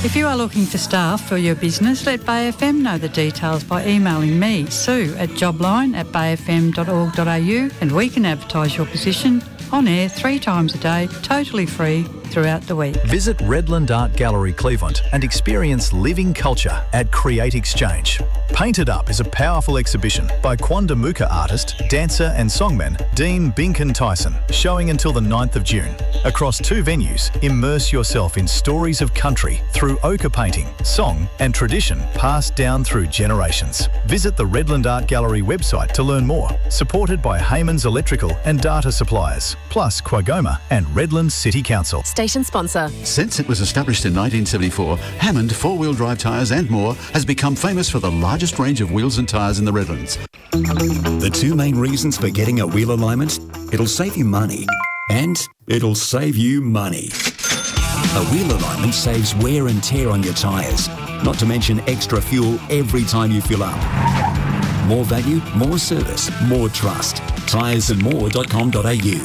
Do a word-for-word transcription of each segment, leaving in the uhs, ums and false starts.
If you are looking for staff for your business, let Bay F M know the details by emailing me, Sue, at jobline at bay f m dot org dot a u, and we can advertise your position on air three times a day, totally free, throughout the week. Visit Redland Art Gallery Cleveland and experience living culture at Create Exchange. Painted Up is a powerful exhibition by Quandamuka artist, dancer and songman Dean Binkin Tyson, showing until the ninth of June. Across two venues, immerse yourself in stories of country through ochre painting, song and tradition passed down through generations. Visit the Redland Art Gallery website to learn more. Supported by Hayman's Electrical and Data Suppliers, plus Quagoma and Redland City Council. Station sponsor. Since it was established in nineteen seventy-four, Hammond four-wheel drive tyres and more has become famous for the largest range of wheels and tyres in the Redlands. The two main reasons for getting a wheel alignment: it'll save you money and it'll save you money. A wheel alignment saves wear and tear on your tyres, not to mention extra fuel every time you fill up. More value, more service, more trust. tyres and more dot com dot a u.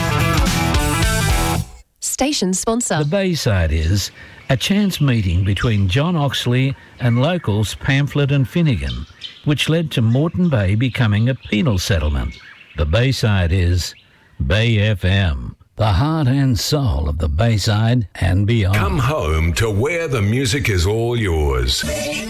Station sponsor. The Bayside is a chance meeting between John Oxley and locals Pamphlet and Finnegan, which led to Moreton Bay becoming a penal settlement. The Bayside is Bay F M, the heart and soul of the Bayside and beyond. Come home to where the music is all yours.